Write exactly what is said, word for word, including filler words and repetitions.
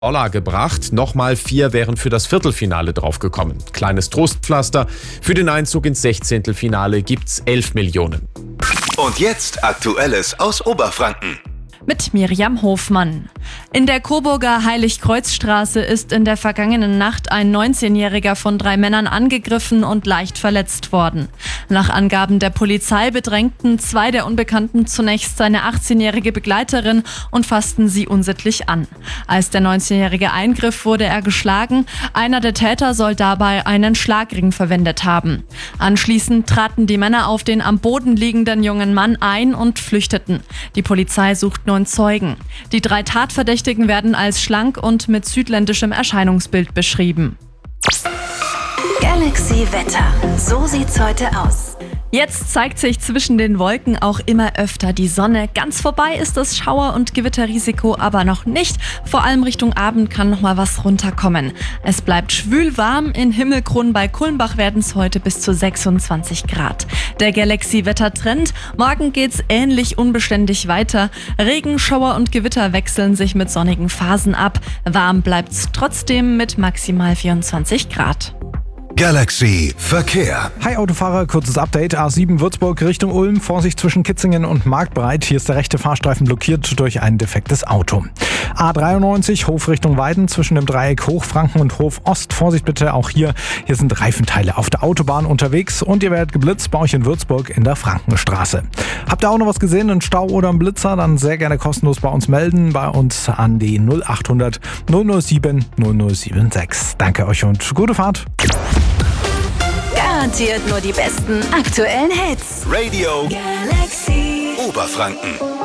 Dollar gebracht. Nochmal vier wären für das Viertelfinale draufgekommen. Kleines Trostpflaster. Für den Einzug ins Sechzehntelfinale gibt's elf Millionen. Und jetzt Aktuelles aus Oberfranken. Mit Miriam Hofmann. In der Coburger Heiligkreuzstraße ist in der vergangenen Nacht ein neunzehnjähriger von drei Männern angegriffen und leicht verletzt worden. Nach Angaben der Polizei bedrängten zwei der Unbekannten zunächst seine achtzehnjährige Begleiterin und fassten sie unsittlich an. Als der neunzehnjährige eingriff, wurde er geschlagen. Einer der Täter soll dabei einen Schlagring verwendet haben. Anschließend traten die Männer auf den am Boden liegenden jungen Mann ein und flüchteten. Die Polizei sucht nun Zeugen. Die drei Tatverdächtigen werden als schlank und mit südländischem Erscheinungsbild beschrieben. Galaxy Wetter. So sieht's heute aus. Jetzt zeigt sich zwischen den Wolken auch immer öfter die Sonne. Ganz vorbei ist das Schauer- und Gewitterrisiko aber noch nicht. Vor allem Richtung Abend kann noch mal was runterkommen. Es bleibt schwül warm. In Himmelkron bei Kulmbach werden es heute bis zu sechsundzwanzig Grad. Der Galaxy-Wetter-Trend. Morgen geht's ähnlich unbeständig weiter. Regen, Schauer und Gewitter wechseln sich mit sonnigen Phasen ab. Warm bleibt's trotzdem mit maximal vierundzwanzig Grad. Galaxy Verkehr. Hi Autofahrer, kurzes Update. A sieben Würzburg Richtung Ulm. Vorsicht zwischen Kitzingen und Marktbreit. Hier ist der rechte Fahrstreifen blockiert durch ein defektes Auto. A dreiundneunzig Hof Richtung Weiden zwischen dem Dreieck Hochfranken und Hof Ost. Vorsicht bitte, auch hier. Hier sind Reifenteile auf der Autobahn unterwegs und ihr werdet geblitzt bei euch in Würzburg in der Frankenstraße. Habt ihr auch noch was gesehen, einen Stau oder einen Blitzer? Dann sehr gerne kostenlos bei uns melden. Bei uns an die null achthundert null null sieben null null sieben sechs. Danke euch und gute Fahrt. Garantiert nur die besten aktuellen Hits. Radio Galaxy Oberfranken.